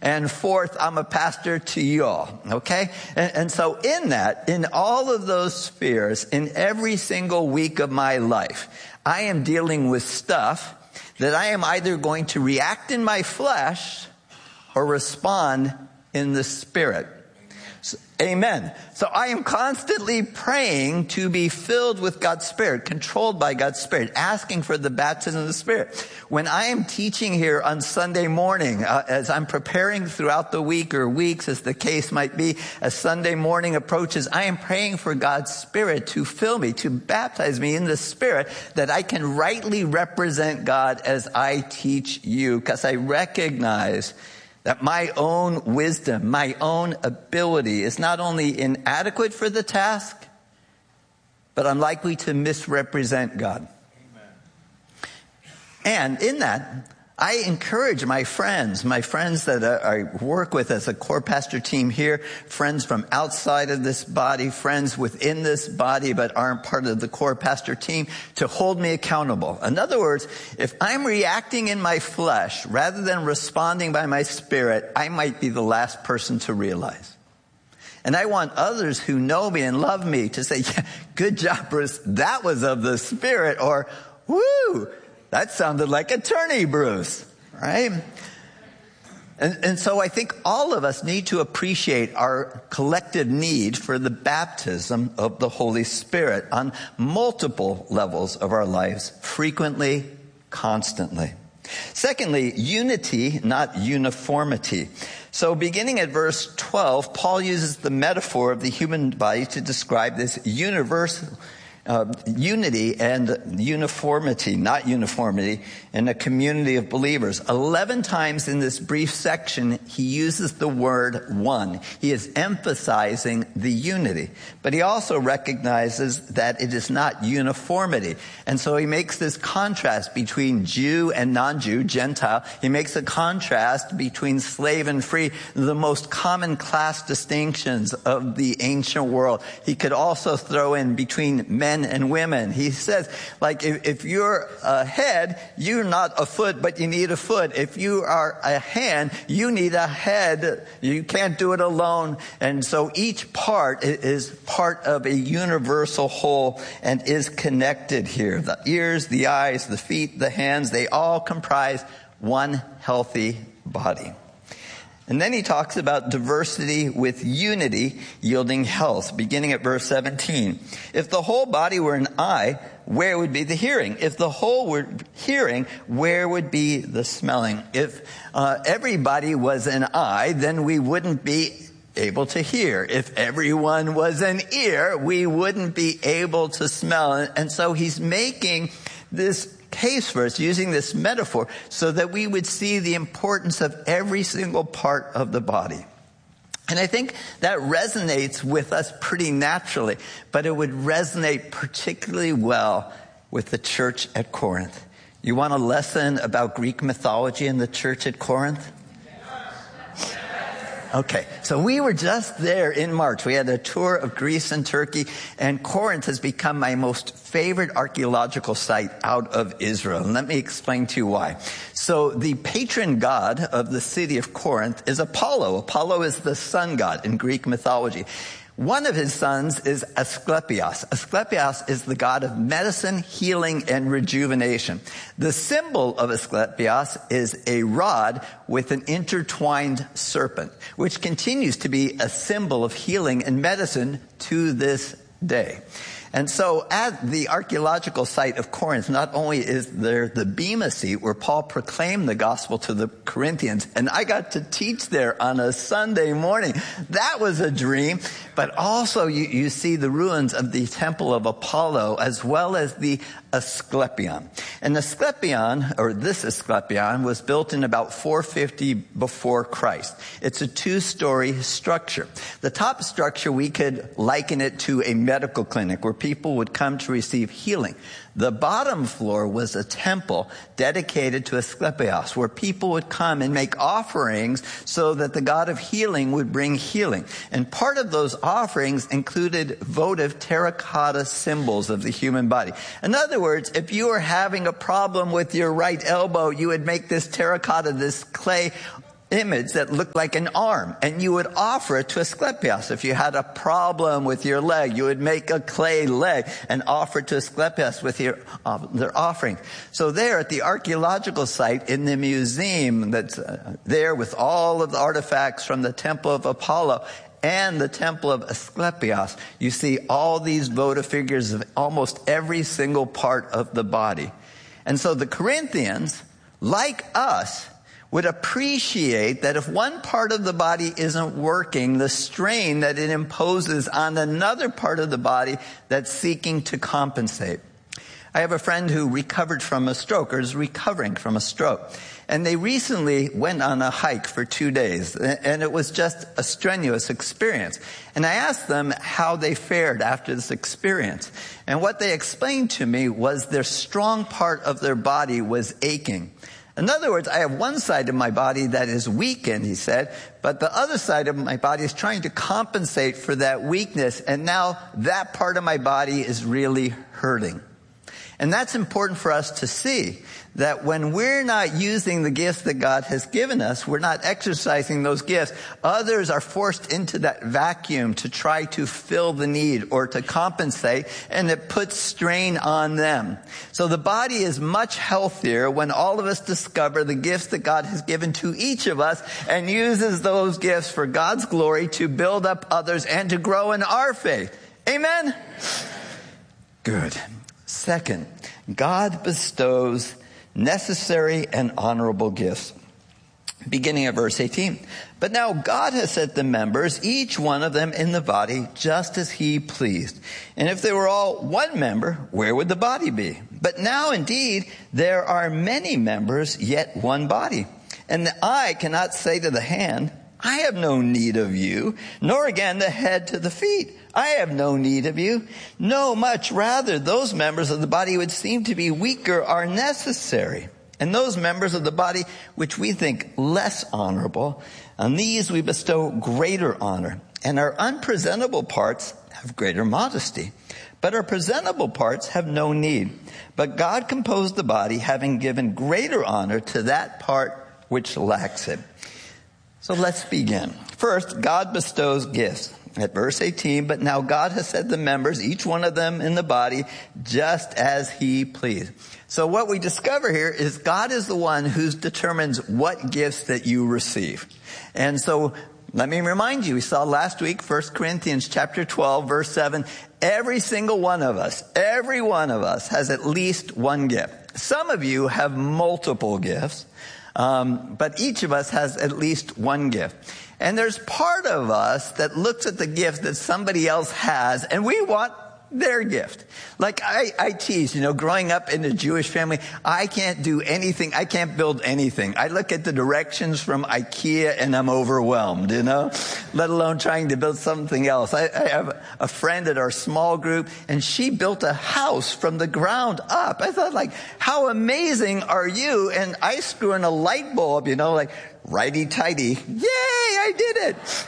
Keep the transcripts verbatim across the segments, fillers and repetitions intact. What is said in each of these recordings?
And fourth, I'm a pastor to y'all, okay? And, and so in that, in all of those spheres, in every single week of my life, I am dealing with stuff that I am either going to react in my flesh or respond in the Spirit. So, amen. So I am constantly praying to be filled with God's Spirit, controlled by God's Spirit, asking for the baptism of the Spirit. When I am teaching here on Sunday morning, uh, as I'm preparing throughout the week or weeks, as the case might be, as Sunday morning approaches, I am praying for God's Spirit to fill me, to baptize me in the Spirit, that I can rightly represent God as I teach you, because I recognize that my own wisdom, my own ability is not only inadequate for the task, but I'm likely to misrepresent God. Amen. And in that, I encourage my friends, my friends that I work with as a core pastor team here, friends from outside of this body, friends within this body but aren't part of the core pastor team, to hold me accountable. In other words, if I'm reacting in my flesh rather than responding by my Spirit, I might be the last person to realize. And I want others who know me and love me to say, yeah, good job, Bruce, that was of the Spirit, or, woo, that sounded like attorney Bruce, right? And, and so I think all of us need to appreciate our collective need for the baptism of the Holy Spirit on multiple levels of our lives, frequently, constantly. Secondly, unity, not uniformity. So beginning at verse twelve, Paul uses the metaphor of the human body to describe this universal Uh, unity and uniformity, not uniformity, in a community of believers. Eleven times in this brief section, he uses the word one. He is emphasizing the unity, but he also recognizes that it is not uniformity. And so he makes this contrast between Jew and non-Jew, Gentile. He makes a contrast between slave and free, the most common class distinctions of the ancient world. He could also throw in between men and women. He says, like, if, if you're a head, you're not a foot, but you need a foot. If you are a hand, you need a head. You can't do it alone. And so each part is part of a universal whole and is connected here. The ears, the eyes, the feet, the hands, they all comprise one healthy body. And then he talks about diversity with unity yielding health, beginning at verse seventeen. If the whole body were an eye, where would be the hearing? If the whole were hearing, where would be the smelling? If uh, everybody was an eye, then we wouldn't be able to hear. If everyone was an ear, we wouldn't be able to smell. And so he's making this case for us, using this metaphor, so that we would see the importance of every single part of the body. And I think that resonates with us pretty naturally, but it would resonate particularly well with the church at Corinth. You want a lesson about Greek mythology in the church at Corinth? Okay, so we were just there in March. We had a tour of Greece and Turkey, and Corinth has become my most favorite archaeological site out of Israel. And let me explain to you why. So the patron god of the city of Corinth is Apollo. Apollo is the sun god in Greek mythology. One of his sons is Asclepius. Asclepius is the god of medicine, healing, and rejuvenation. The symbol of Asclepius is a rod with an intertwined serpent, which continues to be a symbol of healing and medicine to this day. And so at the archaeological site of Corinth, not only is there the Bema seat where Paul proclaimed the gospel to the Corinthians, and I got to teach there on a Sunday morning. That was a dream. But also you, you see the ruins of the temple of Apollo as well as the Asclepion. And Asclepion, or this Asclepion, was built in about four fifty before Christ. It's a two-story structure. The top structure, we could liken it to a medical clinic where people would come to receive healing. The bottom floor was a temple dedicated to Asclepius, where people would come and make offerings so that the God of healing would bring healing. And part of those offerings included votive terracotta symbols of the human body. In other words, if you were having a problem with your right elbow, you would make this terracotta, this clay image that looked like an arm, and you would offer it to Asclepius. If you had a problem with your leg, you would make a clay leg and offer it to Asclepius with your uh, their offering. So there at the archaeological site in the museum that's uh, there with all of the artifacts from the Temple of Apollo and the Temple of Asclepius, you see all these votive figures of almost every single part of the body. And so the Corinthians, like us, would appreciate that if one part of the body isn't working, the strain that it imposes on another part of the body that's seeking to compensate. I have a friend who recovered from a stroke, or is recovering from a stroke. And they recently went on a hike for two days, and it was just a strenuous experience. And I asked them how they fared after this experience. And what they explained to me was their strong part of their body was aching. In other words, I have one side of my body that is weakened, he said, but the other side of my body is trying to compensate for that weakness, and now that part of my body is really hurting. And that's important for us to see, that when we're not using the gifts that God has given us, we're not exercising those gifts, others are forced into that vacuum to try to fill the need or to compensate, and it puts strain on them. So the body is much healthier when all of us discover the gifts that God has given to each of us and uses those gifts for God's glory to build up others and to grow in our faith. Amen? Good. Second, God bestows necessary and honorable gifts. Beginning at verse eighteen. But now God has set the members, each one of them in the body, just as he pleased. And if they were all one member, where would the body be? But now indeed there are many members, yet one body. And the eye cannot say to the hand, I have no need of you, nor again the head to the feet. I have no need of you. No, much rather, those members of the body which seem to be weaker are necessary. And those members of the body which we think less honorable, on these we bestow greater honor. And our unpresentable parts have greater modesty. But our presentable parts have no need. But God composed the body, having given greater honor to that part which lacks it. So let's begin. First, God bestows gifts. At verse eighteen, but now God has set the members, each one of them in the body, just as he pleased. So what we discover here is God is the one who determines what gifts that you receive. And so let me remind you, we saw last week, First Corinthians chapter twelve, verse seven, every single one of us, every one of us has at least one gift. Some of you have multiple gifts, um, but each of us has at least one gift. And there's part of us that looks at the gift that somebody else has, and we want their gift. Like I, I tease, you know, growing up in a Jewish family, I can't do anything. I can't build anything. I look at the directions from IKEA and I'm overwhelmed, you know, let alone trying to build something else. I, I have a friend at our small group, and she built a house from the ground up. I thought, like, how amazing are you? And I screw in a light bulb, you know, like righty-tighty. Yay, I did it.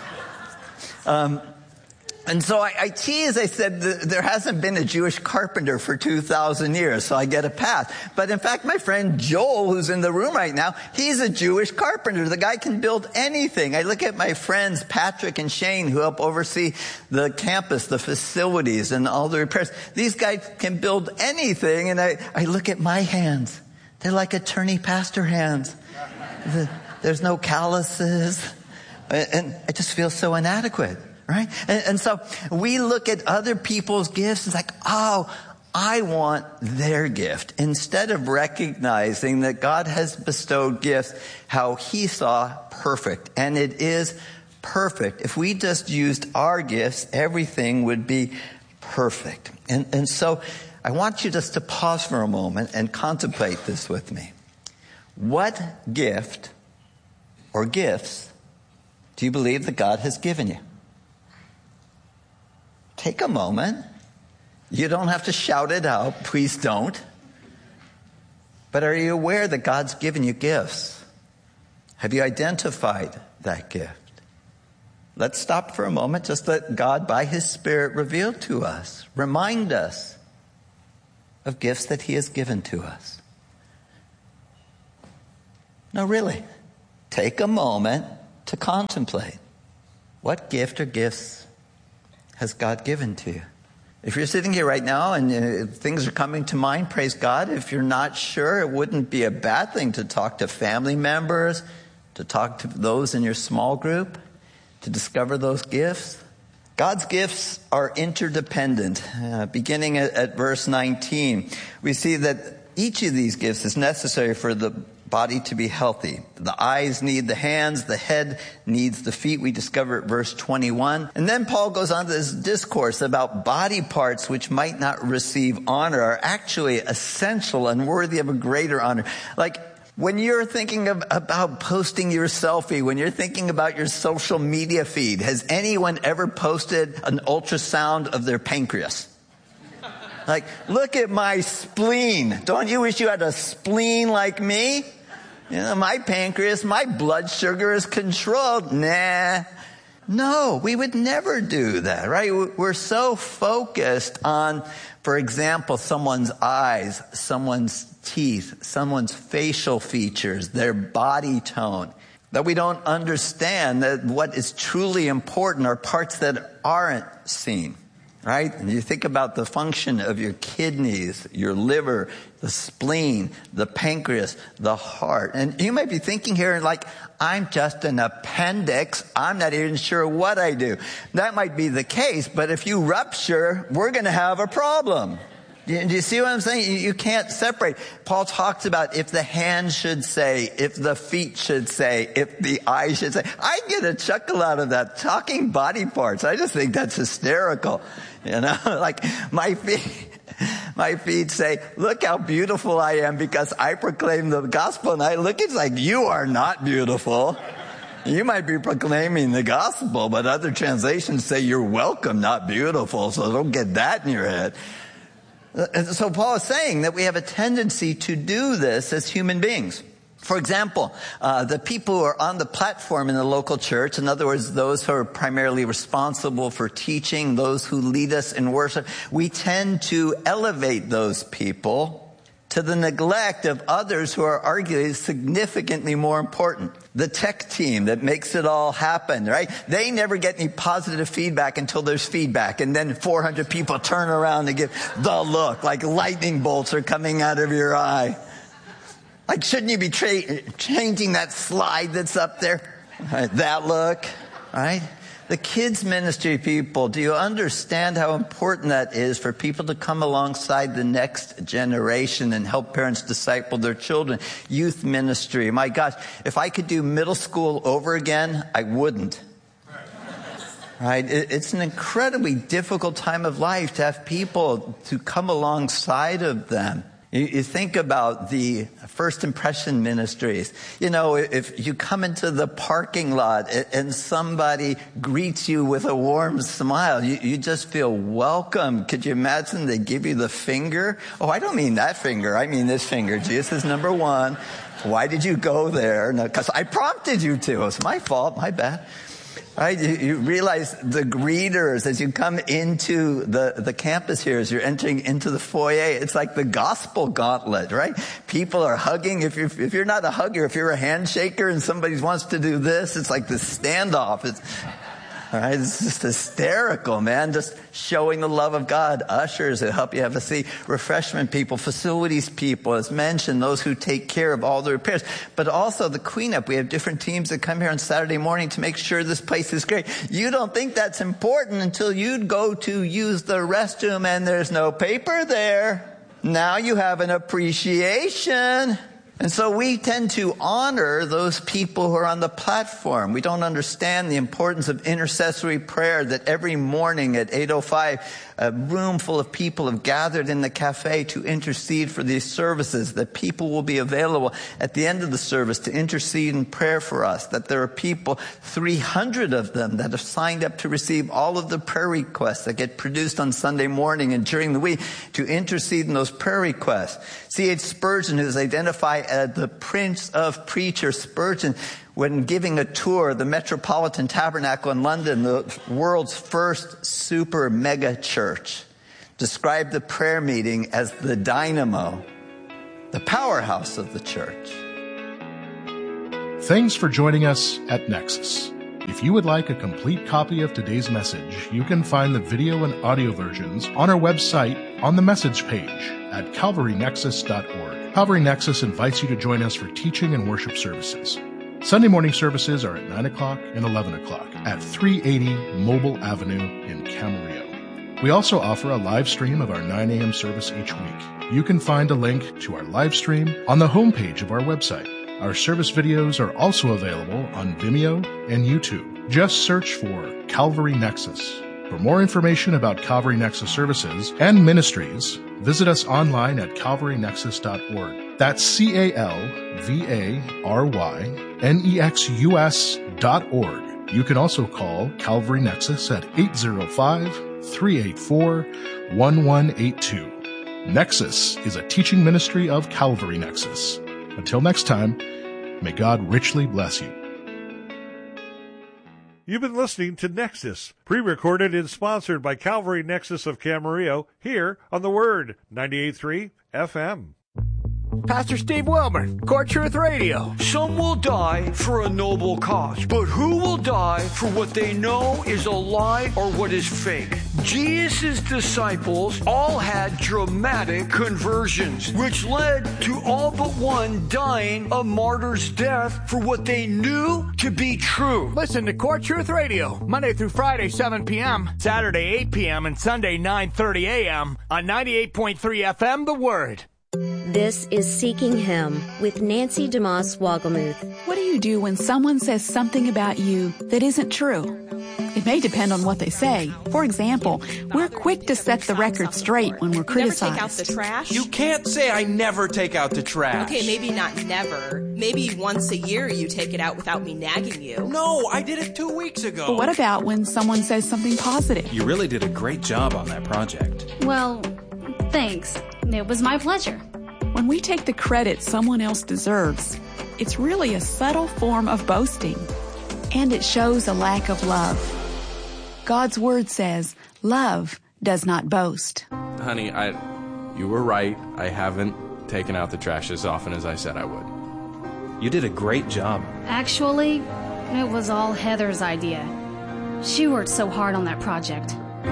Um, And so I, I tease, I said, there hasn't been a Jewish carpenter for two thousand years, so I get a pass. But in fact, my friend Joel, who's in the room right now, he's a Jewish carpenter. The guy can build anything. I look at my friends, Patrick and Shane, who help oversee the campus, the facilities, and all the repairs. These guys can build anything, and I, I look at my hands. They're like attorney pastor hands. The, there's no calluses, and I just feel so inadequate. Right? And, and so we look at other people's gifts. It's like, oh, I want their gift. Instead of recognizing that God has bestowed gifts how he saw perfect. And it is perfect. If we just used our gifts, everything would be perfect. And, and so I want you just to pause for a moment and contemplate this with me. What gift or gifts do you believe that God has given you? Take a moment. You don't have to shout it out. Please don't. But are you aware that God's given you gifts? Have you identified that gift? Let's stop for a moment. Just let God, by his Spirit, reveal to us, remind us of gifts that he has given to us. No, really. take a moment to contemplate. What gift or gifts has God given to you? If you're sitting here right now and uh, things are coming to mind, praise God. If you're not sure, it wouldn't be a bad thing to talk to family members, to talk to those in your small group, to discover those gifts. God's gifts are interdependent. Uh, beginning at, at verse nineteen, we see that each of these gifts is necessary for the body to be healthy. The eyes need the hands, the head needs the feet. We discover at verse twenty-one. And then Paul goes on to this discourse about body parts which might not receive honor are actually essential and worthy of a greater honor. Like, when you're thinking of, about posting your selfie, when you're thinking about your social media feed, has anyone ever posted an ultrasound of their pancreas? Like, look at my spleen. Don't you wish you had a spleen like me? You know, my pancreas, my blood sugar is controlled. Nah. No, we would never do that, right? We're so focused on, for example, someone's eyes, someone's teeth, someone's facial features, their body tone, that we don't understand that what is truly important are parts that aren't seen, right? And you think about the function of your kidneys, your liver, the spleen, the pancreas, the heart. And you might be thinking here like, I'm just an appendix. I'm not even sure what I do. That might be the case, but if you rupture, we're going to have a problem. Do you see what I'm saying? You can't separate. Paul talks about if the hand should say, if the feet should say, if the eye should say. I get a chuckle out of that. Talking body parts. I just think that's hysterical. You know, like my feet, my feet say, look how beautiful I am because I proclaim the gospel. And I look, it's like, you are not beautiful. You might be proclaiming the gospel, but other translations say you're welcome, not beautiful. So don't get that in your head. And so Paul is saying that we have a tendency to do this as human beings. For example, uh, the people who are on the platform in the local church, in other words, those who are primarily responsible for teaching, those who lead us in worship, we tend to elevate those people to the neglect of others who are arguably significantly more important. The tech team that makes it all happen, right? They never get any positive feedback until there's feedback. And then four hundred people turn around and give the look, like lightning bolts are coming out of your eye. Like, shouldn't you be tra- changing that slide that's up there? Right, that look, right? The kids ministry people, do you understand how important that is for people to come alongside the next generation and help parents disciple their children? Youth ministry, my gosh, if I could do middle school over again, I wouldn't. Right? It's an incredibly difficult time of life to have people to come alongside of them. You think about the first impression ministries. You know, if you come into the parking lot and somebody greets you with a warm smile, you, you just feel welcome. Could you imagine they give you the finger? Oh, I don't mean that finger. I mean this finger. Jesus is number one. Why did you go there? No, because I prompted you to. It was my fault. My bad. Right? You, you realize the greeters as you come into the, the campus here, as you're entering into the foyer, it's like the gospel gauntlet, right? People are hugging. If you're, if you're not a hugger, if you're a handshaker and somebody wants to do this, it's like the standoff. It's, all right, it's just hysterical, man. Just showing the love of God. Ushers that help you have a seat. Refreshment people, facilities people, as mentioned, those who take care of all the repairs. But also the cleanup. We have different teams that come here on Saturday morning to make sure this place is great. You don't think that's important until you go to use the restroom and there's no paper there. Now you have an appreciation. And so we tend to honor those people who are on the platform. We don't understand the importance of intercessory prayer, that every morning at eight oh five, a room full of people have gathered in the cafe to intercede for these services, that people will be available at the end of the service to intercede in prayer for us, that there are people, three hundred of them, that have signed up to receive all of the prayer requests that get produced on Sunday morning and during the week to intercede in those prayer requests. C H Spurgeon, who's identified as the Prince of Preachers, Spurgeon, when giving a tour of the Metropolitan Tabernacle in London, the world's first super mega church, described the prayer meeting as the dynamo, the powerhouse of the church. Thanks for joining us at Nexus. If you would like a complete copy of today's message, you can find the video and audio versions on our website on the message page at calvary nexus dot org. Calvary Nexus invites you to join us for teaching and worship services. Sunday morning services are at nine o'clock and eleven o'clock at three eighty Mobile Avenue in Camarillo. We also offer a live stream of our nine a.m. service each week. You can find a link to our live stream on the homepage of our website. Our service videos are also available on Vimeo and YouTube. Just search for Calvary Nexus. For more information about Calvary Nexus services and ministries, visit us online at calvary nexus dot org. That's C A L V A R Y N E X U S dot org. You can also call Calvary Nexus at eight zero five, three eight four, one one eight two. Nexus is a teaching ministry of Calvary Nexus. Until next time, may God richly bless you. You've been listening to Nexus, pre-recorded and sponsored by Calvary Nexus of Camarillo, here on The Word, ninety-eight point three F M. Pastor Steve Wilburn, Core Truth Radio. Some will die for a noble cause, but who will die for what they know is a lie or what is fake? Jesus' disciples all had dramatic conversions, which led to all but one dying a martyr's death for what they knew to be true. Listen to Core Truth Radio, Monday through Friday, seven p.m., Saturday, eight p.m., and Sunday, nine thirty a.m. on ninety-eight point three F M, The Word. This is Seeking Him with Nancy DeMoss Wogelmuth. What do you do when someone says something about you that isn't true? It may depend on what they say. For example, we're quick to set the record straight when we're criticized. Never take out the trash? You can't say I never take out the trash. Okay, maybe not never. Maybe once a year you take it out without me nagging you. No, I did it two weeks ago. But what about when someone says something positive? You really did a great job on that project. Well, thanks. It was my pleasure. When we take the credit someone else deserves, it's really a subtle form of boasting, and it shows a lack of love. God's word says, love does not boast. Honey, I, you were right. I haven't taken out the trash as often as I said I would. You did a great job. Actually, it was all Heather's idea. She worked so hard on that project.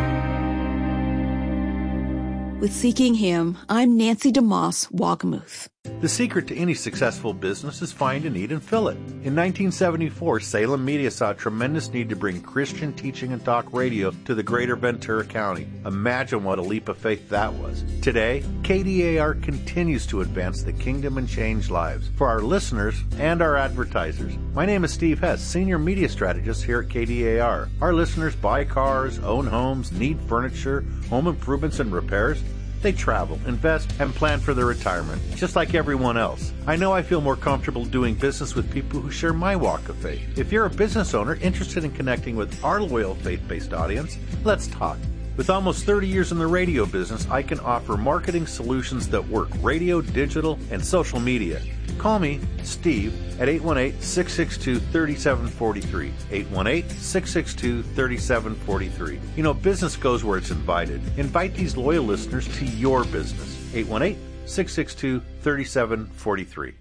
With Seeking Him, I'm Nancy DeMoss Wogelmuth. The secret to any successful business is find a need and fill it. In nineteen seventy-four, Salem Media saw a tremendous need to bring Christian teaching and talk radio to the greater Ventura County. Imagine what a leap of faith that was. Today, K D A R continues to advance the kingdom and change lives for our listeners and our advertisers. My name is Steve Hess, Senior Media Strategist here at K D A R. Our listeners buy cars, own homes, need furniture, home improvements and repairs. They travel, invest, and plan for their retirement, just like everyone else. I know I feel more comfortable doing business with people who share my walk of faith. If you're a business owner interested in connecting with our loyal faith-based audience, let's talk. With almost thirty years in the radio business, I can offer marketing solutions that work radio, digital, and social media. Call me, Steve, at eight one eight, six six two, three seven four three. eight one eight, six six two, three seven four three. You know, business goes where it's invited. Invite these loyal listeners to your business. eight one eight, six six two, three seven four three.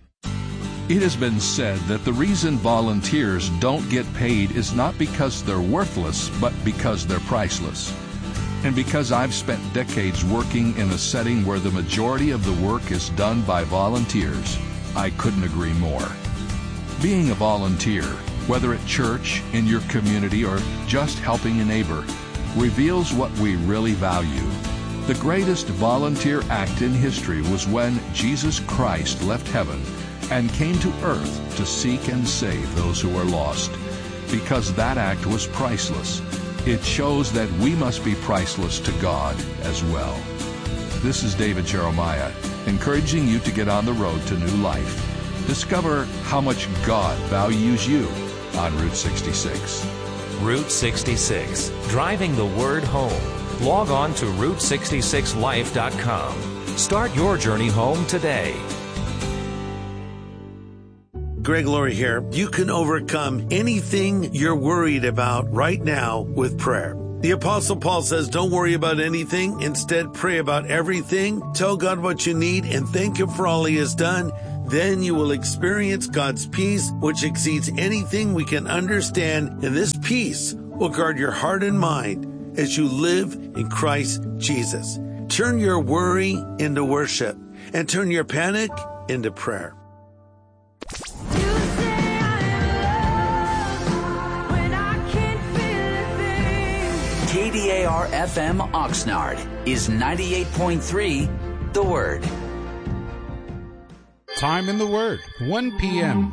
It has been said that the reason volunteers don't get paid is not because they're worthless, but because they're priceless. And because I've spent decades working in a setting where the majority of the work is done by volunteers, I couldn't agree more. Being a volunteer, whether at church, in your community, or just helping a neighbor, reveals what we really value. The greatest volunteer act in history was when Jesus Christ left heaven and came to earth to seek and save those who are lost. Because that act was priceless, it shows that we must be priceless to God as well. This is David Jeremiah, encouraging you to get on the road to new life. Discover how much God values you on Route sixty-six. Route sixty-six, driving the word home. Log on to route sixty-six life dot com. Start your journey home today. Greg Laurie here. You can overcome anything you're worried about right now with prayer. The Apostle Paul says, don't worry about anything. Instead, pray about everything. Tell God what you need and thank Him for all He has done. Then you will experience God's peace, which exceeds anything we can understand, and this peace will guard your heart and mind as you live in Christ Jesus. Turn your worry into worship and turn your panic into prayer. K D A R F M Oxnard is ninety-eight point three The Word. Time in the Word, one p.m.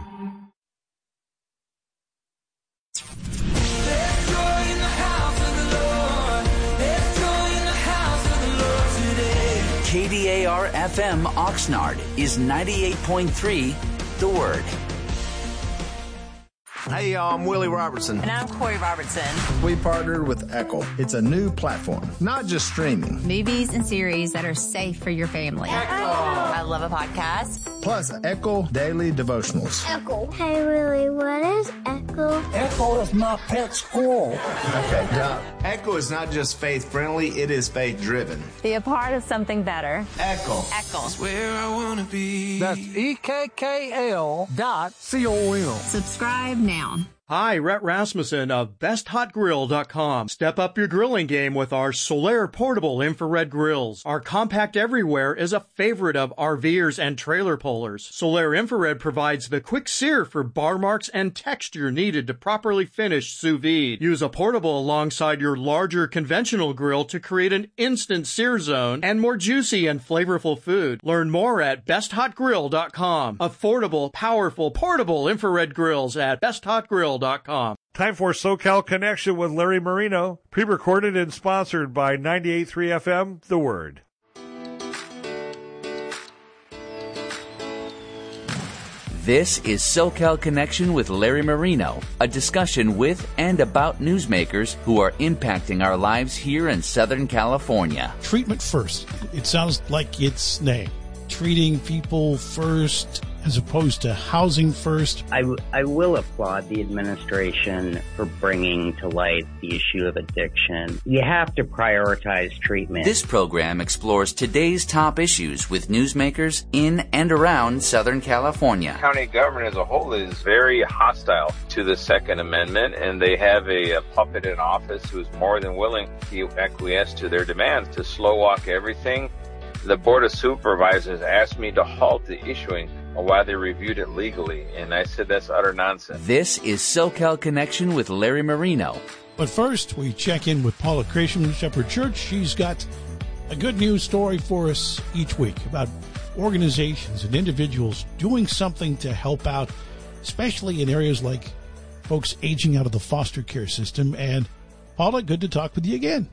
K D A R F M Oxnard is ninety-eight point three The Word. Hey, y'all, I'm Willie Robertson. And I'm Corey Robertson. We partnered with Echo. It's a new platform, not just streaming. Movies and series that are safe for your family. Echo. I love a podcast. Plus, Echo Daily Devotionals. Echo. Hey, Willie, what is Echo? Echo is my pet squirrel. Okay, Doc. Echo is not just faith-friendly, it is faith-driven. Be a part of something better. Echo. Echo. That's where I want to be. That's E K K L dot C O M. Subscribe now. Hi, Rhett Rasmussen of best hot grill dot com. Step up your grilling game with our Solaire portable infrared grills. Our compact everywhere is a favorite of RVers and trailer pullers. Solaire infrared provides the quick sear for bar marks and texture needed to properly finish sous vide. Use a portable alongside your larger conventional grill to create an instant sear zone and more juicy and flavorful food. Learn more at best hot grill dot com. Affordable, powerful, portable infrared grills at best hot grill dot com. Time for SoCal Connection with Larry Marino, pre-recorded and sponsored by ninety-eight point three F M, The Word. This is SoCal Connection with Larry Marino, a discussion with and about newsmakers who are impacting our lives here in Southern California. Treatment first. It sounds like its name. Treating people first as opposed to housing first. I, w- I will applaud the administration for bringing to light the issue of addiction. You have to prioritize treatment. This program explores today's top issues with newsmakers in and around Southern California. County government as a whole is very hostile to the Second Amendment, and they have a, a puppet in office who is more than willing to acquiesce to their demands to slow walk everything. The Board of Supervisors asked me to halt the issuing while they reviewed it legally, and I said that's utter nonsense. This is SoCal Connection with Larry Marino. But first, we check in with Paula Creation from Shepherd Church. She's got a good news story for us each week about organizations and individuals doing something to help out, especially in areas like folks aging out of the foster care system. And Paula, good to talk with you again.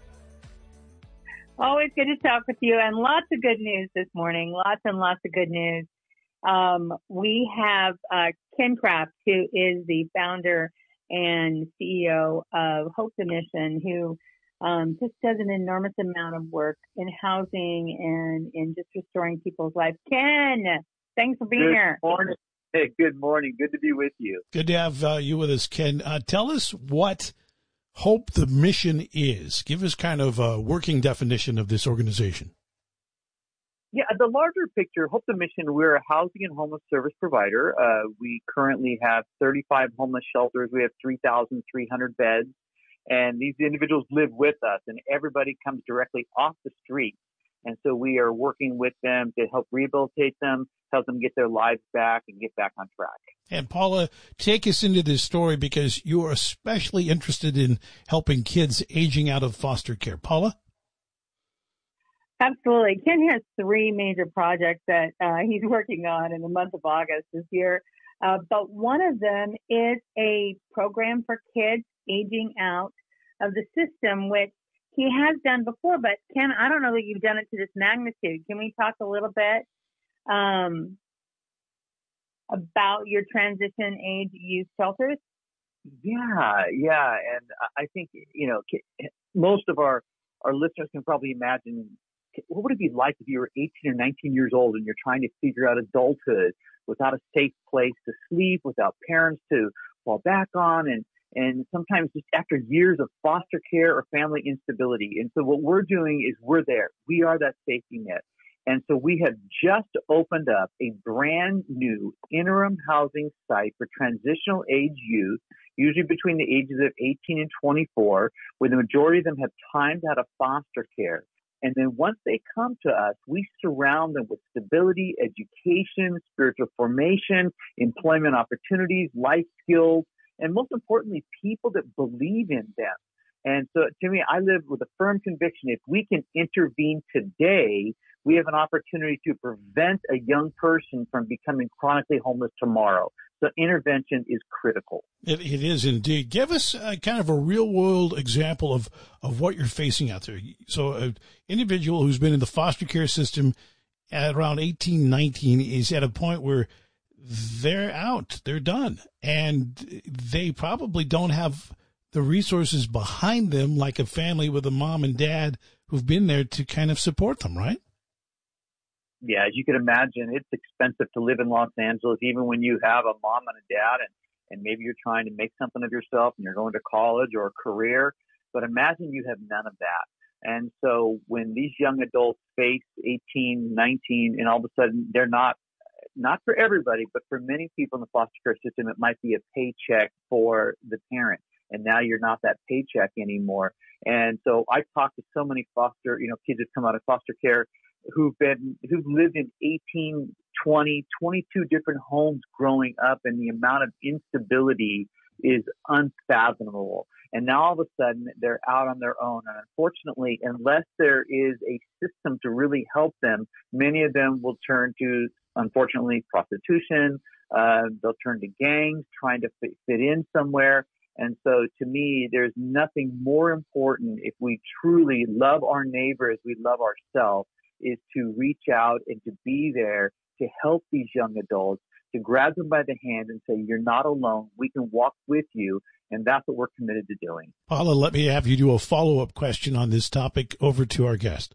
Always good to talk with you, and lots of good news this morning. Lots and lots of good news. Um, we have uh, Ken Kraft, who is the founder and C E O of Hope the Mission, who um, just does an enormous amount of work in housing and in just restoring people's lives. Ken, thanks for being good here. Morning. Hey, good morning. Good to be with you. Good to have uh, you with us, Ken. Uh, tell us what Hope the Mission is. Give us kind of a working definition of this organization. Yeah, the larger picture, Hope the Mission, we're a housing and homeless service provider. Uh, we currently have thirty-five homeless shelters. We have three thousand three hundred beds. And these individuals live with us, and everybody comes directly off the street. And so we are working with them to help rehabilitate them, help them get their lives back and get back on track. And Paula, take us into this story because you are especially interested in helping kids aging out of foster care. Paula? Absolutely. Ken has three major projects that uh, he's working on in the month of August this year. Uh, but one of them is a program for kids aging out of the system, which he has done before. But Ken, I don't know that you've done it to this magnitude. Can we talk a little bit um, about your transition age youth shelters? Yeah, yeah. And I think, you know, most of our, our listeners can probably imagine, what would it be like if you were eighteen or nineteen years old and you're trying to figure out adulthood without a safe place to sleep, without parents to fall back on, and, and sometimes just after years of foster care or family instability. And so what we're doing is we're there. We are that safety net. And so we have just opened up a brand new interim housing site for transitional age youth, usually between the ages of eighteen and twenty-four, where the majority of them have timed out of foster care. And then once they come to us, we surround them with stability, education, spiritual formation, employment opportunities, life skills, and most importantly, people that believe in them. And so to me, I live with a firm conviction, if we can intervene today, we have an opportunity to prevent a young person from becoming chronically homeless tomorrow. So intervention is critical. It, it is indeed. Give us a, kind of a real-world example of, of what you're facing out there. So an individual who's been in the foster care system at around eighteen, nineteen is at a point where they're out, they're done, and they probably don't have the resources behind them like a family with a mom and dad who've been there to kind of support them, right? Yeah, as you can imagine, it's expensive to live in Los Angeles, even when you have a mom and a dad, and, and maybe you're trying to make something of yourself and you're going to college or a career. But imagine you have none of that. And so when these young adults face eighteen, nineteen, and all of a sudden they're not, not for everybody, but for many people in the foster care system, it might be a paycheck for the parent. And now you're not that paycheck anymore. And so I talk to so many foster, you know, kids that come out of foster care who've been, who've lived in eighteen, twenty, twenty-two different homes growing up, and the amount of instability is unfathomable. And now all of a sudden they're out on their own. And unfortunately, unless there is a system to really help them, many of them will turn to, unfortunately, prostitution. Uh, they'll turn to gangs, trying to fit, fit in somewhere. And so to me, there's nothing more important if we truly love our neighbor as we love ourselves, is to reach out and to be there to help these young adults, to grab them by the hand and say, you're not alone. We can walk with you. And that's what we're committed to doing. Paula, let me have you do a follow-up question on this topic over to our guest.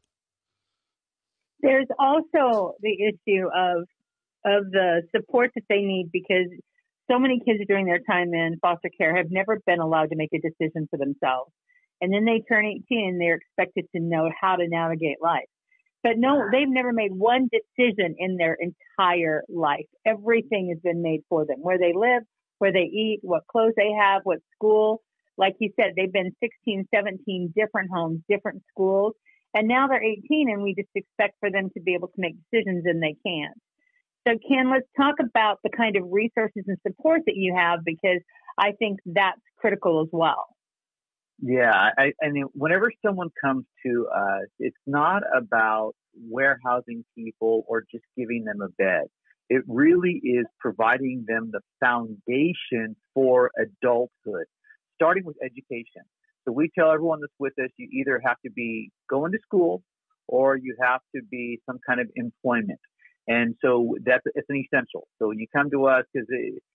There's also the issue of of the support that they need, because so many kids during their time in foster care have never been allowed to make a decision for themselves. And then they turn eighteen and they're expected to know how to navigate life. But no, they've never made one decision in their entire life. Everything has been made for them. Where they live, where they eat, what clothes they have, what school. Like you said, they've been sixteen, seventeen different homes, different schools. And now they're eighteen, and we just expect for them to be able to make decisions, and they can't. So, Ken, let's talk about the kind of resources and support that you have, because I think that's critical as well. Yeah, I, I mean, whenever someone comes to us, it's not about warehousing people or just giving them a bed. It really is providing them the foundation for adulthood, starting with education. So we tell everyone that's with us, you either have to be going to school or you have to be some kind of employment. And so that's it's an essential. So when you come to us, because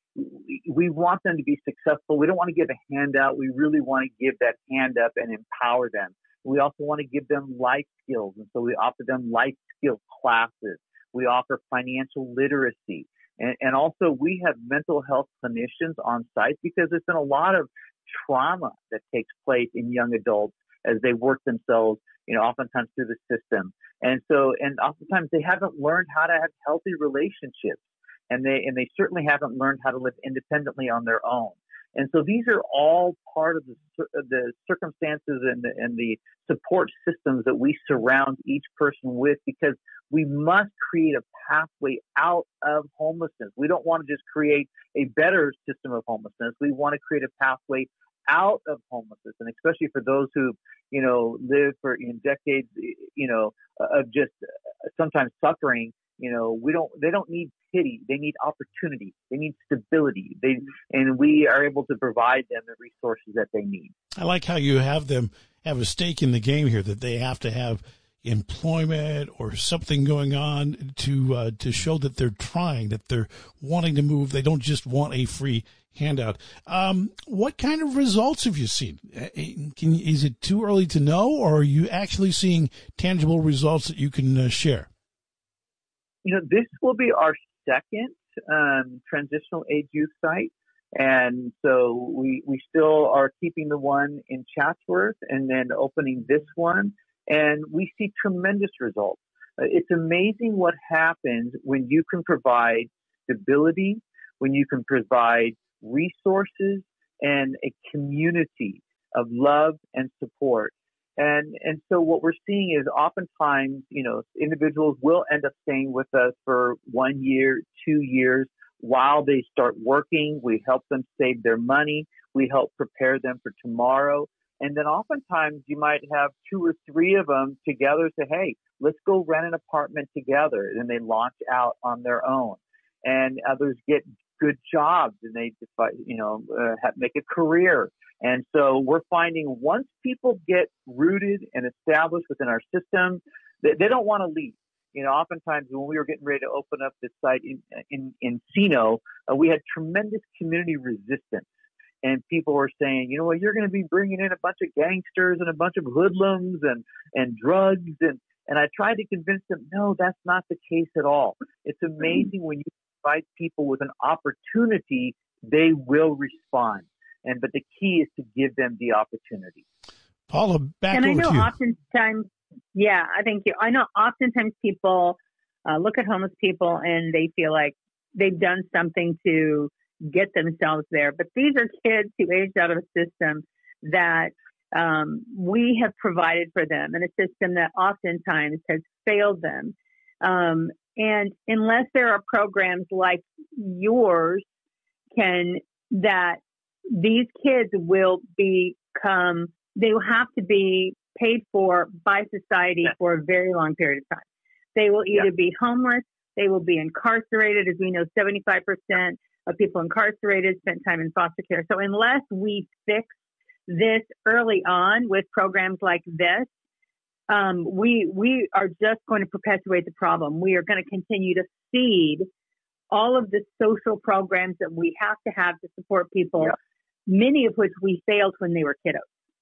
we want them to be successful. We don't want to give a handout. We really want to give that hand up and empower them. We also want to give them life skills. And so we offer them life skill classes. We offer financial literacy. And, and also we have mental health clinicians on site, because there's been a lot of trauma that takes place in young adults as they work themselves, you know, oftentimes through the system. And so, and oftentimes they haven't learned how to have healthy relationships. And they, and they certainly haven't learned how to live independently on their own. And so these are all part of the, the circumstances and the, and the support systems that we surround each person with, because we must create a pathway out of homelessness. We don't want to just create a better system of homelessness. We want to create a pathway out of homelessness, and especially for those who, you know, live for in decades, you know, of just sometimes suffering. You know, we don't, they don't need pity. They need opportunity. They need stability. They, and we are able to provide them the resources that they need. I like how you have them have a stake in the game here, that they have to have employment or something going on to, uh, to show that they're trying, that they're wanting to move. They don't just want a free handout. Um, what kind of results have you seen? Can, is it too early to know, or are you actually seeing tangible results that you can uh, share? You know, this will be our second um, transitional age youth site. And so we, we still are keeping the one in Chatsworth and then opening this one. And we see tremendous results. Uh, it's amazing what happens when you can provide stability, when you can provide resources and a community of love and support. And and so what we're seeing is oftentimes, you know, individuals will end up staying with us for one year, two years while they start working. We help them save their money. We help prepare them for tomorrow. And then oftentimes you might have two or three of them together say, hey, let's go rent an apartment together. And they launch out on their own. And others get good jobs and they, you know, uh, have, make a career. And so we're finding once people get rooted and established within our system, they, they don't want to leave. You know, oftentimes when we were getting ready to open up this site in in, in Encino, uh, we had tremendous community resistance. And people were saying, you know what, you're going to be bringing in a bunch of gangsters and a bunch of hoodlums and, and drugs. And, and I tried to convince them, no, that's not the case at all. It's amazing when you provide people with an opportunity, they will respond. And but the key is to give them the opportunity. Paula, back and over I know to you. oftentimes, yeah, I think you. I know oftentimes people uh, look at homeless people and they feel like they've done something to get themselves there. But these are kids who aged out of a system that um, we have provided for them, and a system that oftentimes has failed them. Um, and unless there are programs like yours, can that these kids will become, they will have to be paid for by society yeah. for a very long period of time. They will either yeah. be homeless, they will be incarcerated. As we know, seventy-five percent of people incarcerated spent time in foster care. So unless we fix this early on with programs like this, um, we we are just going to perpetuate the problem. We are going to continue to feed all of the social programs that we have to have to support people, yeah. many of which we failed when they were kiddos.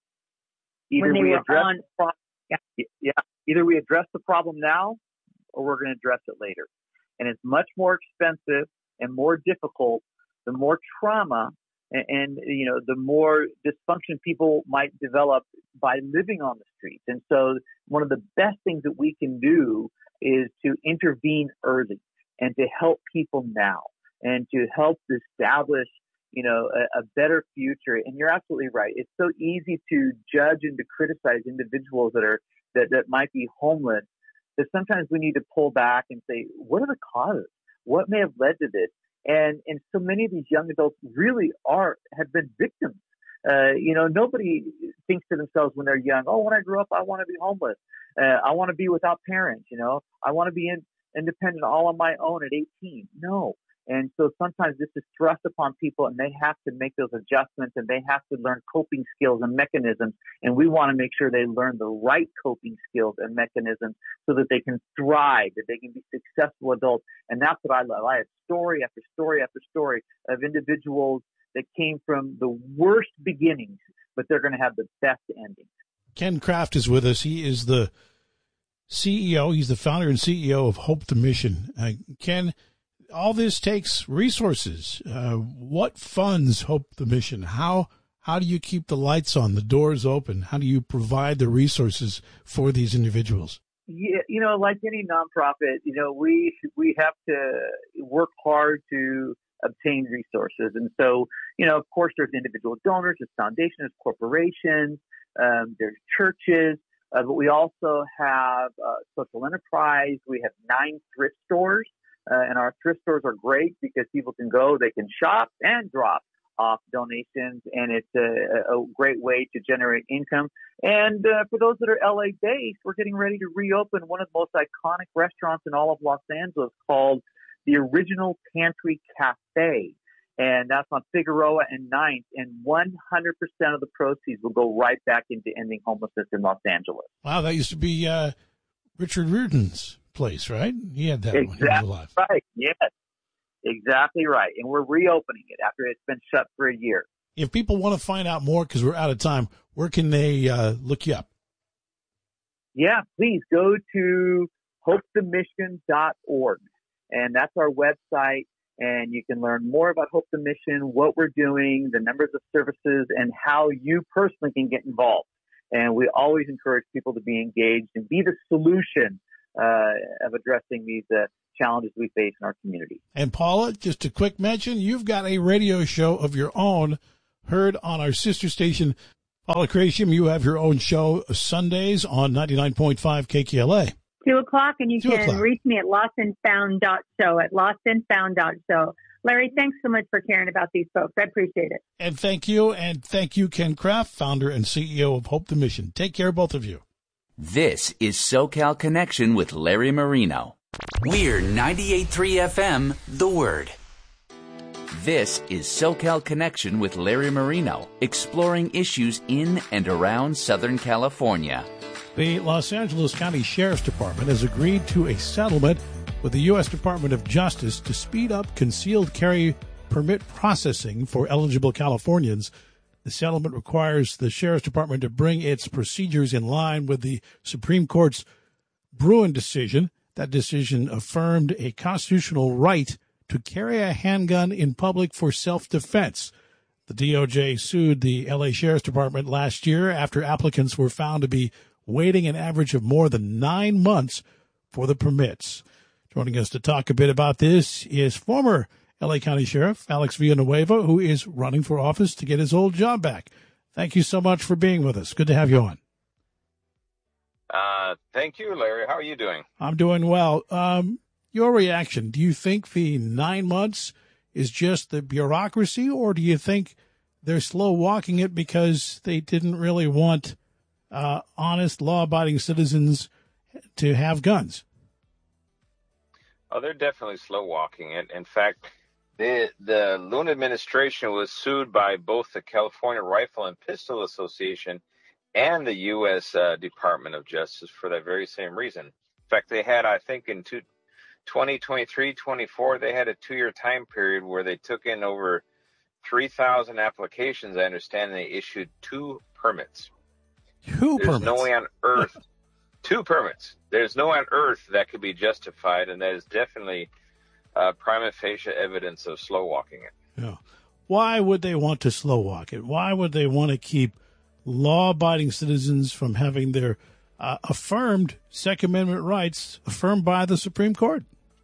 Either when they we were address on, the problem, yeah. yeah, either we address the problem now, or we're going to address it later. And it's much more expensive and more difficult, the more trauma and, and, you know, the more dysfunction people might develop by living on the streets. And so one of the best things that we can do is to intervene early and to help people now and to help establish, you know, a, a better future. And you're absolutely right. It's so easy to judge and to criticize individuals that are, that, that might be homeless, that sometimes we need to pull back and say, what are the causes? What may have led to this? And and so many of these young adults really are, have been victims. Uh, you know, nobody thinks to themselves when they're young, oh, when I grow up, I want to be homeless. Uh, I want to be without parents, you know, I want to be in, independent all on my own at eighteen. No. And so sometimes this is thrust upon people and they have to make those adjustments and they have to learn coping skills and mechanisms. And we want to make sure they learn the right coping skills and mechanisms so that they can thrive, that they can be successful adults. And that's what I love. I have story after story after story of individuals that came from the worst beginnings, but they're going to have the best endings. Ken Kraft is with us. He is the C E O. He's the founder and C E O of Hope the Mission. Uh, Ken, all this takes resources. Uh, what funds Hope the Mission? How how do you keep the lights on, the doors open? How do you provide the resources for these individuals? Yeah, you know, like any nonprofit, you know, we we have to work hard to obtain resources. And so, you know, of course, there's individual donors, there's foundations, there's corporations, um, there's churches, uh, but we also have uh, social enterprise. We have nine thrift stores. Uh, and our thrift stores are great because people can go, they can shop and drop off donations, and it's a, a great way to generate income. And uh, for those that are L A based, we're getting ready to reopen one of the most iconic restaurants in all of Los Angeles called the Original Pantry Cafe. And that's on Figueroa and ninth. And one hundred percent of the proceeds will go right back into ending homelessness in Los Angeles. Wow, that used to be uh, Richard Riordan's place, right? He had that exactly one. Right. Yes, exactly right. And we're reopening it after it's been shut for a year. If people want to find out more, because we're out of time, where can they uh, look you up? Yeah, please go to hope the mission dot org. And that's our website. And you can learn more about Hope the Mission, what we're doing, the numbers of services, and how you personally can get involved. And we always encourage people to be engaged and be the solution uh, of addressing these uh, challenges we face in our community. And Paula, just a quick mention, you've got a radio show of your own heard on our sister station, Paula Crasham. You have your own show Sundays on ninety-nine point five K K L A. Two o'clock, and you Two can o'clock. reach me at lost and found dot show, at lost and found dot show. Larry, thanks so much for caring about these folks. I appreciate it. And thank you, and thank you, Ken Kraft, founder and C E O of Hope the Mission. Take care, both of you. This is SoCal Connection with Larry Marino. We're ninety-eight point three F M, The Word. This is SoCal Connection with Larry Marino, exploring issues in and around Southern California. The Los Angeles County Sheriff's Department has agreed to a settlement with the U S Department of Justice to speed up concealed carry permit processing for eligible Californians. The settlement requires the Sheriff's Department to bring its procedures in line with the Supreme Court's Bruin decision. That decision affirmed a constitutional right to carry a handgun in public for self-defense. The D O J sued the L A Sheriff's Department last year after applicants were found to be waiting an average of more than nine months for the permits. Joining us to talk a bit about this is former L A County Sheriff Alex Villanueva, who is running for office to get his old job back. Thank you so much for being with us. Good to have you on. Uh, thank you, Larry. How are you doing? I'm doing well. Um, your reaction, do you think the nine months is just the bureaucracy, or do you think they're slow walking it because they didn't really want uh, honest, law-abiding citizens to have guns? Oh, they're definitely slow walking it. In fact, the the Luna administration was sued by both the California Rifle and Pistol Association and the U S Uh, Department of Justice for that very same reason. In fact, they had, I think, in two, twenty twenty-three, twenty-four, they had a two-year time period where they took in over three thousand applications, I understand, and they issued two permits. Two There's permits? no way on earth, two permits. There's no way on earth that could be justified, and that is definitely uh, prima facie evidence of slow walking it. Yeah. Why would they want to slow walk it? Why would they want to keep law-abiding citizens from having their uh, affirmed Second Amendment rights affirmed by the Supreme Court?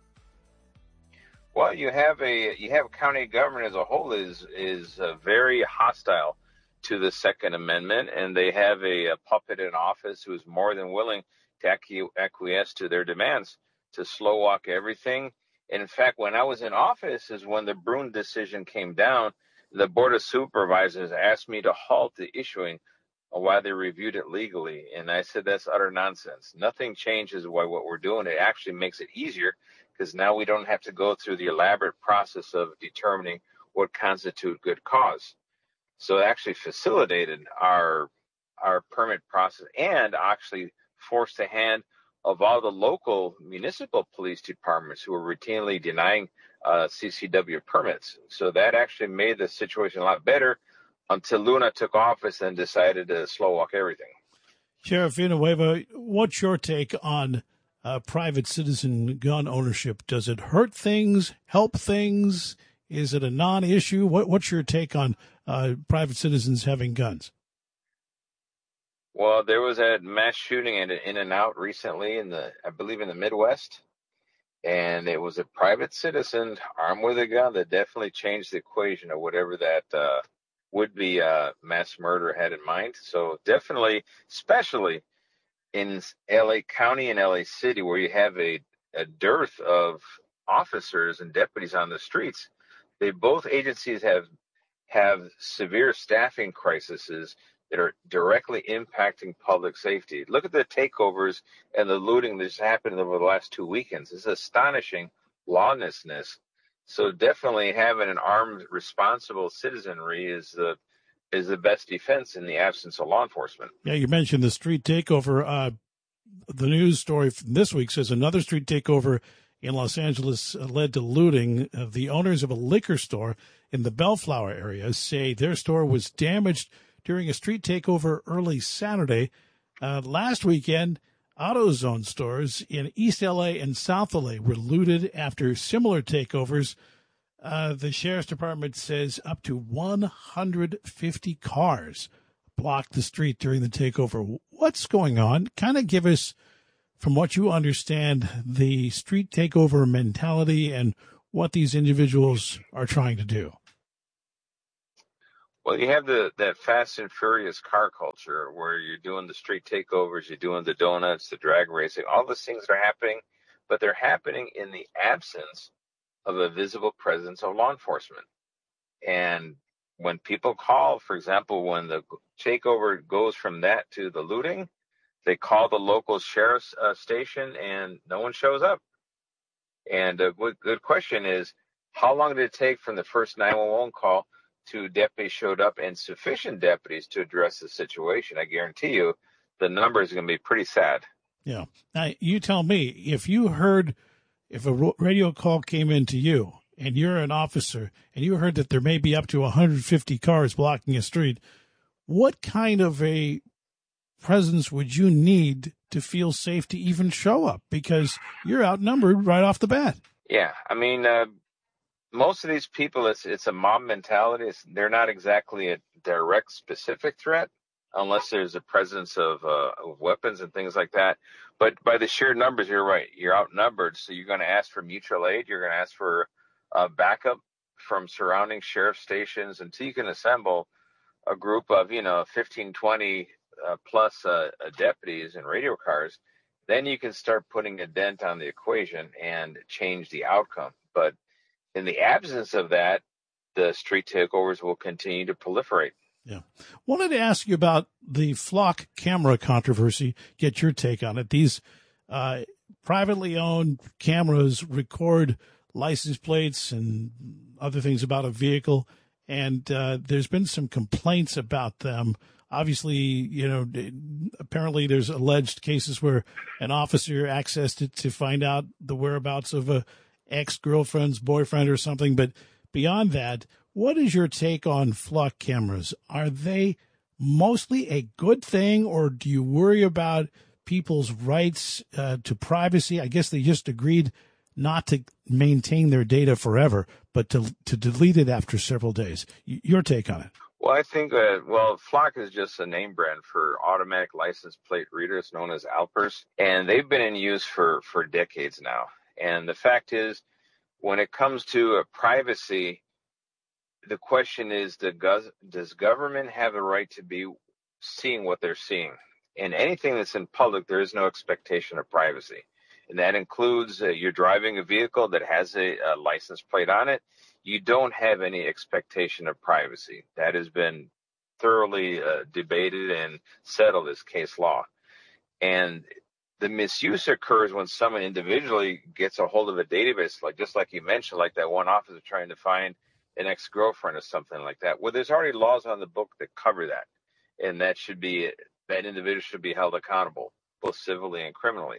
Well, you have a you have county government as a whole is is uh, very hostile to the Second Amendment, and they have a, a puppet in office who is more than willing to acqui- acquiesce to their demands to slow walk everything. And in fact, when I was in office is when the Bruin decision came down. The Board of Supervisors asked me to halt the issuing while they reviewed it legally. And I said, that's utter nonsense. Nothing changes by what we're doing. It actually makes it easier because now we don't have to go through the elaborate process of determining what constitutes good cause. So it actually facilitated our our permit process and actually forced the hand of all the local municipal police departments who were routinely denying uh, C C W permits. So that actually made the situation a lot better until Luna took office and decided to slow walk everything. Sheriff Villanueva, what's your take on uh, private citizen gun ownership? Does it hurt things, help things? Is it a non-issue? What, what's your take on uh, private citizens having guns? Well, there was a mass shooting in In-N-Out recently in the, I believe in the Midwest. And it was a private citizen armed with a gun that definitely changed the equation of whatever that uh, would-be uh, mass murder had in mind. So definitely, especially in L A County and L A City, where you have a, a dearth of officers and deputies on the streets, they both agencies have have severe staffing crises that are directly impacting public safety. Look at the takeovers and the looting that's happened over the last two weekends. It's astonishing lawlessness. So definitely having an armed, responsible citizenry is the is the best defense in the absence of law enforcement. Yeah, you mentioned the street takeover. Uh, the news story from this week says another street takeover in Los Angeles led to looting. Uh, the owners of a liquor store in the Bellflower area say their store was damaged during a street takeover early Saturday. Uh, last weekend, AutoZone stores in East L A and South L A were looted after similar takeovers. Uh, the Sheriff's Department says up to one hundred fifty cars blocked the street during the takeover. What's going on? Kind of give us from what you understand, the street takeover mentality and what these individuals are trying to do? Well, you have the that fast and furious car culture where you're doing the street takeovers, you're doing the donuts, the drag racing, all these things are happening, but they're happening in the absence of a visible presence of law enforcement. And when people call, for example, when the takeover goes from that to the looting, they call the local sheriff's uh, station and no one shows up. And a good, good question is, how long did it take from the first nine one one call to deputies showed up and sufficient deputies to address the situation? I guarantee you the numbers are going to be pretty sad. Yeah. Now, you tell me, if you heard, if a radio call came in to you and you're an officer and you heard that there may be up to one hundred fifty cars blocking a street, what kind of a presence would you need to feel safe to even show up? Because you're outnumbered right off the bat. Yeah. I mean, uh, most of these people, it's it's a mob mentality. It's, they're not exactly a direct, specific threat, unless there's a presence of, uh, of weapons and things like that. But by the sheer numbers, you're right. You're outnumbered, so you're going to ask for mutual aid. You're going to ask for uh, backup from surrounding sheriff stations until you can assemble a group of, you know, fifteen, twenty uh, plus uh, deputies and radio cars. Then you can start putting a dent on the equation and change the outcome. But in the absence of that, the street takeovers will continue to proliferate. Yeah. Wanted to ask you about the Flock camera controversy, get your take on it. These uh, privately owned cameras record license plates and other things about a vehicle, and uh, there's been some complaints about them. Obviously, you know, apparently there's alleged cases where an officer accessed it to find out the whereabouts of a ex-girlfriend's boyfriend or something. But beyond that, what is your take on flock cameras? Are they mostly a good thing, or do you worry about people's rights uh, to privacy? I guess they just agreed not to maintain their data forever, but to to delete it after several days. Your take on it? Well, I think that, well, Flock is just a name brand for automatic license plate readers known as Alpers, and they've been in use for, for decades now. And the fact is, when it comes to uh, privacy, the question is, does government have the right to be seeing what they're seeing? In anything that's in public, there is no expectation of privacy. And that includes uh, you're driving a vehicle that has a, a license plate on it. You don't have any expectation of privacy. That has been thoroughly uh, debated and settled as case law. And the misuse occurs when someone individually gets a hold of a database, like just like you mentioned, like that one officer trying to find an ex-girlfriend or something like that. Well, there's already laws on the book that cover that, and that should be that individual should be held accountable, both civilly and criminally.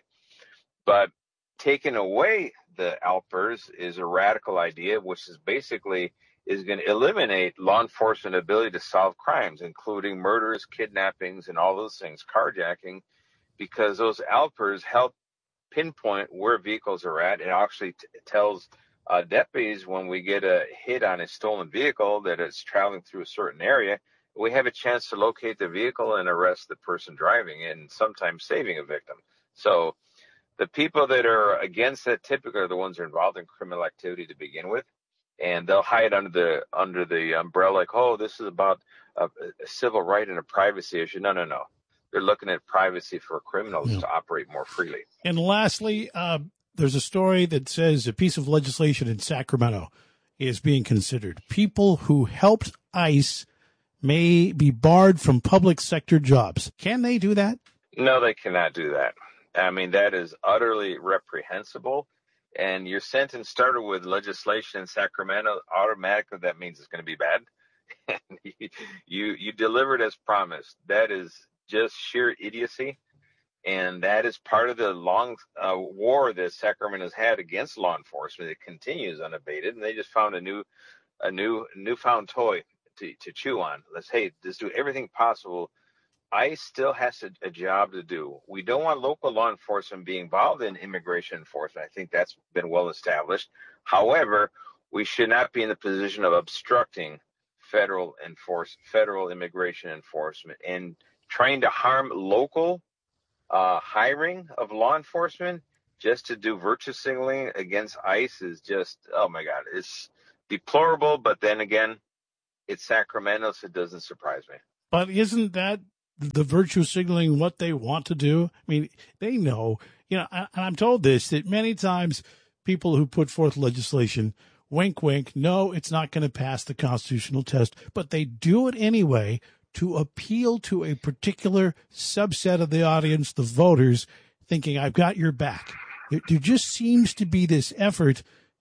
But taking away the Alpers is a radical idea, which is basically is going to eliminate law enforcement ability to solve crimes, including murders, kidnappings, and all those things, carjacking, because those Alpers help pinpoint where vehicles are at. It actually t- tells uh, deputies when we get a hit on a stolen vehicle that it's traveling through a certain area, we have a chance to locate the vehicle and arrest the person driving and sometimes saving a victim. So the people that are against that typically are the ones that are involved in criminal activity to begin with, and they'll hide under the under the umbrella like, oh, this is about a, a civil right and a privacy issue. No, no, no. They're looking at privacy for criminals yeah. to operate more freely. And lastly, uh, there's a story that says a piece of legislation in Sacramento is being considered. People who helped ICE may be barred from public sector jobs. Can they do that? No, they cannot do that. I mean, that is utterly reprehensible. And your sentence started with legislation in Sacramento. Automatically, that means it's going to be bad. you you delivered as promised. That is just sheer idiocy. And that is part of the long uh, war that Sacramento has had against law enforcement. It continues unabated. And they just found a new a new newfound toy to, to chew on. Let's, hey, let's do everything possible. ICE still has a, a job to do. We don't want local law enforcement being involved in immigration enforcement. I think that's been well established. However, we should not be in the position of obstructing federal enforce, federal immigration enforcement and trying to harm local uh, hiring of law enforcement just to do virtue signaling against ICE is just, oh my God, it's deplorable. But then again, it's Sacramento, so it doesn't surprise me. But isn't that the virtue signaling what they want to do? I mean, they know, you know, and I'm told this, that many times people who put forth legislation, wink, wink, no, it's not going to pass the constitutional test, but they do it anyway to appeal to a particular subset of the audience, the voters, thinking, I've got your back. There, there just seems to be this effort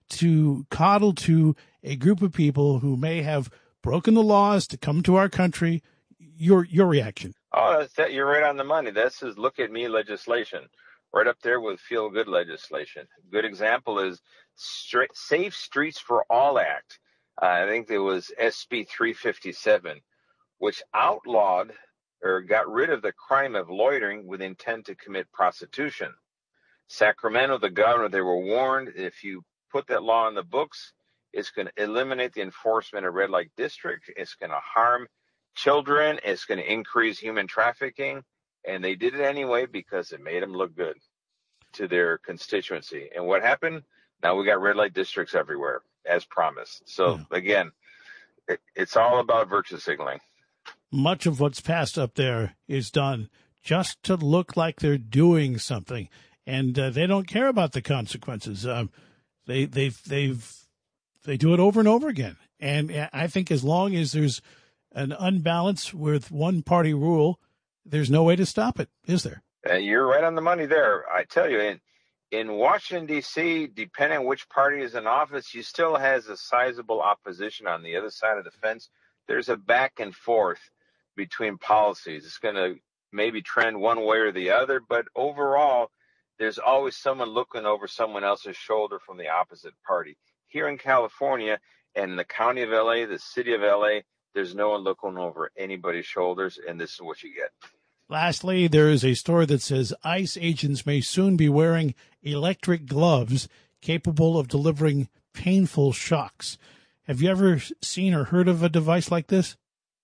to coddle to a group of people who may have broken the laws to come to our country. Your your reaction? Oh, that's that, you're right on the money. This is look at me legislation, right up there with feel good legislation. Good example is straight, Safe Streets for All Act. Uh, I think there was S B three fifty-seven, which outlawed or got rid of the crime of loitering with intent to commit prostitution. Sacramento, the governor, they were warned if you put that law in the books, it's going to eliminate the enforcement of red light district. It's going to harm children. It's going to increase human trafficking. And they did it anyway because it made them look good to their constituency. And what happened? Now we got red light districts everywhere, as promised. So, yeah. again, it, it's all about virtue signaling. Much of what's passed up there is done just to look like they're doing something. And uh, they don't care about the consequences. Um, they, they've, they've, they do it over and over again. And I think as long as there's an unbalance with one party rule, there's no way to stop it, is there? Uh, you're right on the money there. I tell you, in, in Washington, D C, depending on which party is in office, you still has a sizable opposition on the other side of the fence. There's a back and forth between policies. It's going to maybe trend one way or the other, but overall, there's always someone looking over someone else's shoulder from the opposite party. Here in California and in the county of L A, the city of L A, there's no one looking over anybody's shoulders, and this is what you get. Lastly, there is a story that says ICE agents may soon be wearing electric gloves capable of delivering painful shocks. Have you ever seen or heard of a device like this?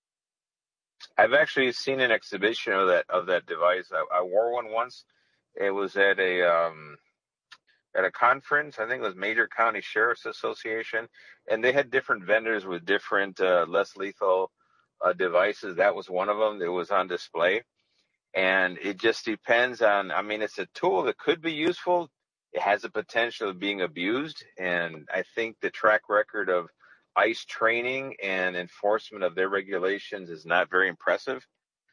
I've actually seen an exhibition of that of that device. I, I wore one once. It was at a um, at a conference. I think it was Major County Sheriff's Association, and they had different vendors with different uh, less lethal uh, devices. That was one of them. It was on display, and it just depends on. I mean, it's a tool that could be useful. It has the potential of being abused, and I think the track record of ICE training and enforcement of their regulations is not very impressive.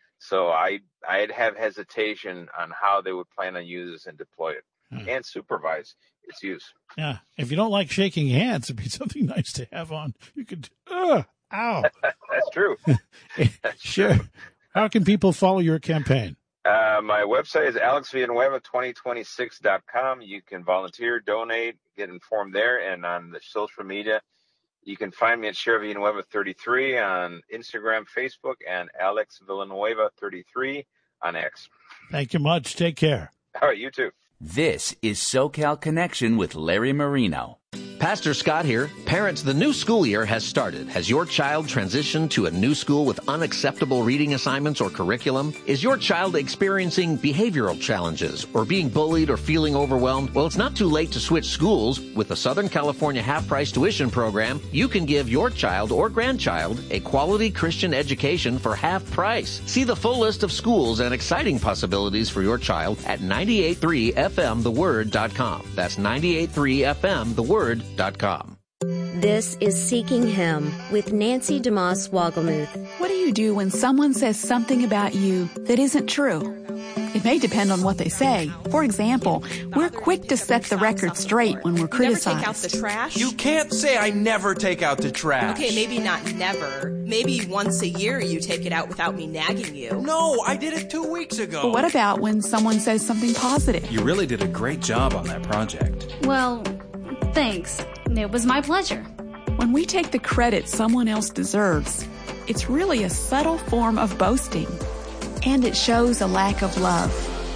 So I, I'd have hesitation on how they would plan on use this and deploy it hmm. and supervise its use. Yeah. If you don't like shaking hands, it'd be something nice to have on. You could, uh, ow. That's true. That's sure. True. How can people follow your campaign? Uh, my website is alex villanueva twenty twenty-six dot com. You can volunteer, donate, get informed there, and on the social media. You can find me at Sheriff Villanueva thirty-three on Instagram, Facebook, and Alex Villanueva thirty-three on X. Thank you much. Take care. All right, you too. This is SoCal Connection with Larry Marino. Pastor Scott here. Parents, the new school year has started. Has your child transitioned to a new school with unacceptable reading assignments or curriculum? Is your child experiencing behavioral challenges or being bullied or feeling overwhelmed? Well, it's not too late to switch schools. With the Southern California half-price tuition program, you can give your child or grandchild a quality Christian education for half price. See the full list of schools and exciting possibilities for your child at ninety-eight point three F M the word dot com. That's ninety-eight point three F M the word dot com. This is Seeking Him with Nancy DeMoss Wogelmuth. What do you do when someone says something about you that isn't true? It may depend on what they say. For example, we're quick to set the record straight when we're criticized. Never take out the trash? You can't say I never take out the trash. Okay, maybe not never. Maybe once a year you take it out without me nagging you. No, I did it two weeks ago. But what about when someone says something positive? You really did a great job on that project. Well, thanks. It was my pleasure. When we take the credit someone else deserves, it's really a subtle form of boasting. And it shows a lack of love.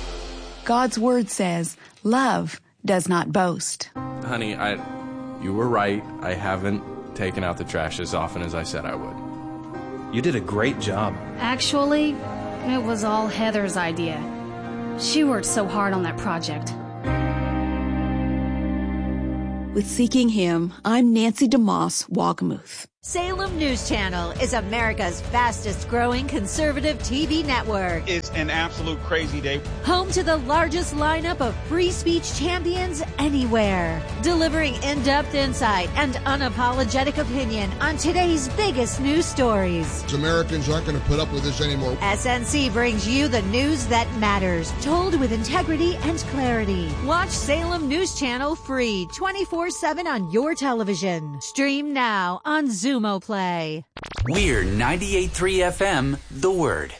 God's word says, love does not boast. Honey, I, you were right. I haven't taken out the trash as often as I said I would. You did a great job. Actually, it was all Heather's idea. She worked so hard on that project. With Seeking Him, I'm Nancy DeMoss Walgamuth. Salem News Channel is America's fastest growing conservative T V network. It's an absolute crazy day. Home to the largest lineup of free speech champions anywhere. Delivering in-depth insight and unapologetic opinion on today's biggest news stories. Americans aren't going to put up with this anymore. S N C brings you the news that matters, told with integrity and clarity. Watch Salem News Channel free twenty-four seven on your television. Stream now on Zumo Play. We're ninety-eight point three F M, The Word.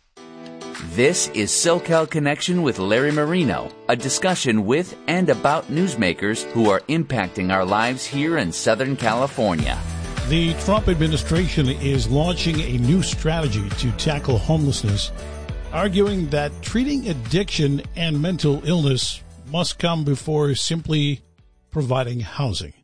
This is SoCal Connection with Larry Marino, a discussion with and about newsmakers who are impacting our lives here in Southern California. The Trump administration is launching a new strategy to tackle homelessness, arguing that treating addiction and mental illness must come before simply providing housing.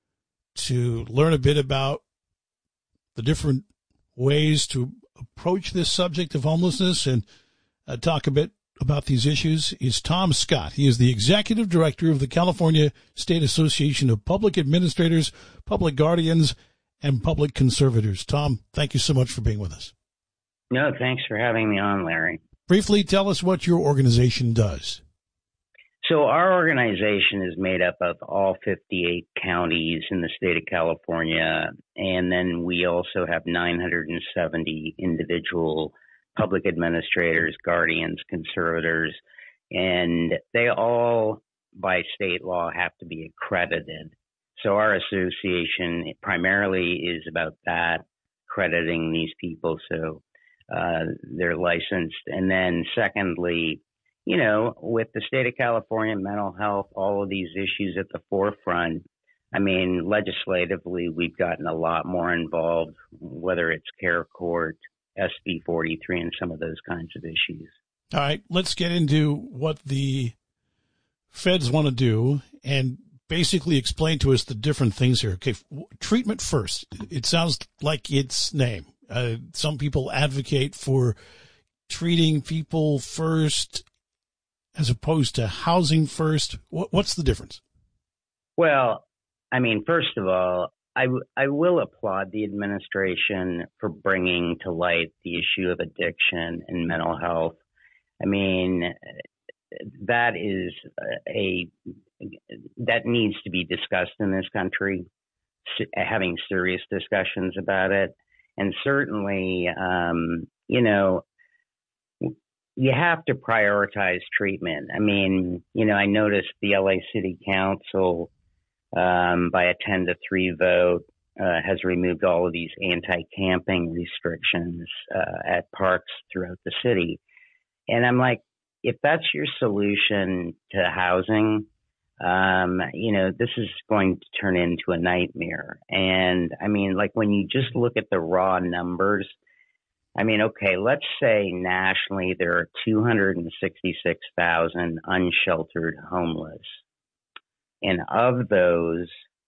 To learn a bit about the different ways to approach this subject of homelessness and uh, talk a bit about these issues is Tom Scott. He is the executive director of the California State Association of Public Administrators, Public Guardians, and Public Conservators. Tom, thank you so much for being with us. No, thanks for having me on, Larry. Briefly, tell us what your organization does. So our organization is made up of all fifty-eight counties in the state of California, and then we also have nine hundred seventy individual public administrators, guardians, conservators, and they all, by state law, have to be accredited. So our association primarily is about that, crediting these people so uh, they're licensed. And then secondly, you know, with the state of California, mental health, all of these issues at the forefront, I mean, legislatively, we've gotten a lot more involved, whether it's Care Court, S B forty-three, and some of those kinds of issues. All right, let's get into what the feds want to do and basically explain to us the different things here. Okay, treatment first. It sounds like its name. Uh, some people advocate for treating people first as opposed to housing first. What's the difference? Well, I mean, first of all, I, w- I will applaud the administration for bringing to light the issue of addiction and mental health. I mean, that is a, that needs to be discussed in this country, having serious discussions about it. And certainly, um, you know, you have to prioritize treatment. I mean, you know, I noticed the L A City Council, um, by a ten to three vote, uh, has removed all of these anti-camping restrictions uh, at parks throughout the city. And I'm like, if that's your solution to housing, um, you know, this is going to turn into a nightmare. And I mean, like when you just look at the raw numbers, I mean, okay, let's say nationally there are two hundred sixty-six thousand unsheltered homeless. And of those,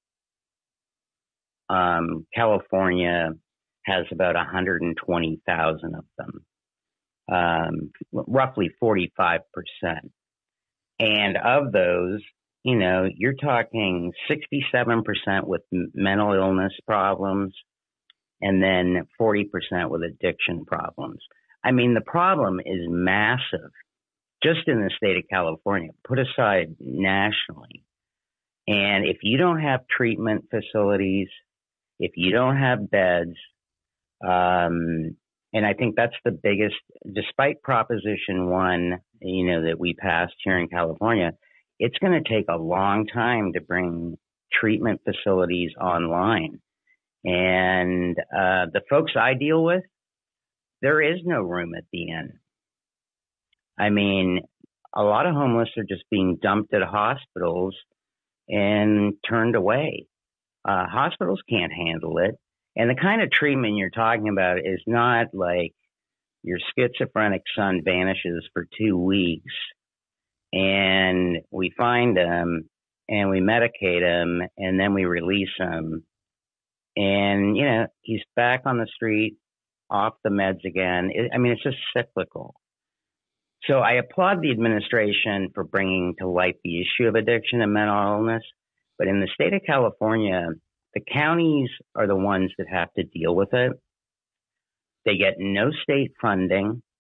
um, California has about one hundred twenty thousand of them, um, roughly forty-five percent. And of those, you know, you're talking sixty-seven percent with mental illness problems, and then forty percent with addiction problems. I mean, the problem is massive just in the state of California, put aside nationally. And if you don't have treatment facilities, if you don't have beds, um, and I think that's the biggest, despite Proposition one, you know, that we passed here in California, it's going to take a long time to bring treatment facilities online. And uh, the folks I deal with, there is no room at the inn. I mean, a lot of homeless are just being dumped at hospitals and turned away. Uh, hospitals can't handle it. And the kind of treatment you're talking about is not like your schizophrenic son vanishes for two weeks and we find him and we medicate him and then we release him. And, you know, he's back on the street, off the meds again. It, I mean, it's just cyclical. So I applaud the administration for bringing to light the issue of addiction and mental illness. But in the state of California, the counties are the ones that have to deal with it. They get no state funding.